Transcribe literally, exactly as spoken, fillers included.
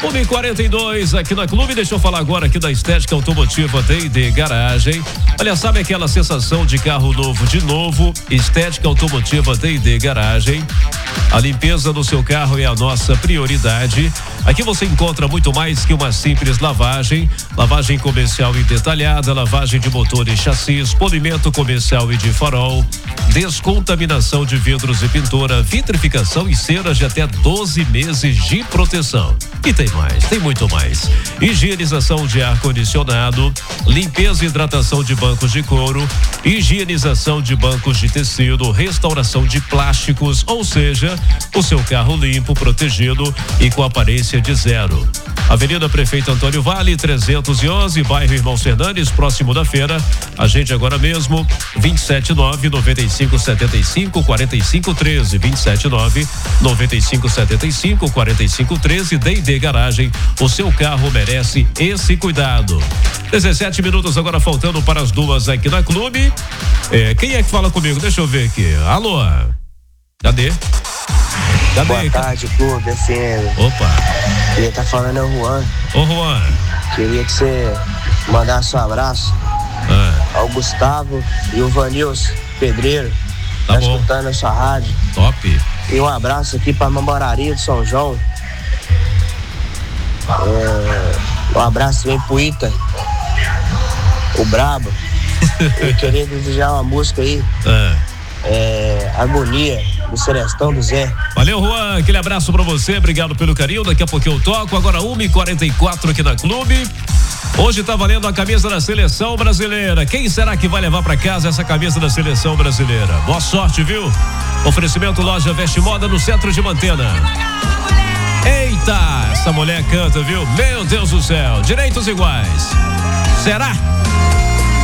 uma e quarenta e dois aqui na Clube. Deixa eu falar agora aqui da Estética Automotiva D e D Garagem. Olha, sabe aquela sensação de carro novo de novo? Estética Automotiva D e D Garagem. A limpeza do seu carro é a nossa prioridade. Aqui você encontra muito mais que uma simples lavagem. Lavagem comercial e detalhada, lavagem de motor e chassis, polimento comercial e de farol, descontaminação de vidros e pintura, vitrificação e ceras de até doze meses de proteção. E tem mais, tem muito mais. Higienização de ar-condicionado, limpeza e hidratação de bancos de couro, higienização de bancos de tecido, restauração de plásticos, ou seja, o seu carro limpo, protegido e com aparência de zero. Avenida Prefeito Antônio Vale, trezentos e onze, bairro Irmãos Fernandes, próximo da feira. Agende agora mesmo, vinte e sete nove, noventa e cinco, setenta e cinco, quarenta e cinco, treze, vinte e sete nove, noventa e cinco, setenta e cinco, quarenta e cinco, treze. D e D Garagem, o seu carro merece esse cuidado. dezessete minutos agora faltando para as duas aqui na Clube. É, quem é que fala comigo? Deixa eu ver aqui. Alô? Cadê? Cadê? Boa tarde, Clube F M. Opa. Quem tá falando é o Juan. Ô, Juan. Queria que você mandasse um abraço ah. ao Gustavo e o Vanilson Pedreiro. Tá, tá bom. Escutando a sua rádio. Top. E um abraço aqui pra Mamoraria de São João. É, um abraço também pro Ita, o Brabo. Eu queria desejar uma música aí. Ah. É, Agonia, do Celestão do Zé. Valeu, Juan, aquele abraço pra você, obrigado pelo carinho, daqui a pouquinho eu toco, agora uma e quarenta e quatro aqui na Clube. Hoje tá valendo a camisa da Seleção Brasileira. Quem será que vai levar pra casa essa camisa da Seleção Brasileira? Boa sorte, viu? Oferecimento Loja Veste Moda no centro de Mantena. Eita, essa mulher canta, viu? Meu Deus do céu, direitos iguais. Será?